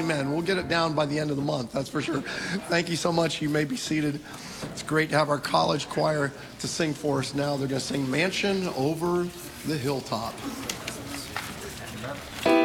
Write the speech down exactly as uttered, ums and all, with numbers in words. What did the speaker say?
amen. We'll get it down by the end of the month, that's for sure. Thank you so much. You may be seated. It's great to have our college choir to sing for us now. They're going to sing Mansion Over the Hilltop.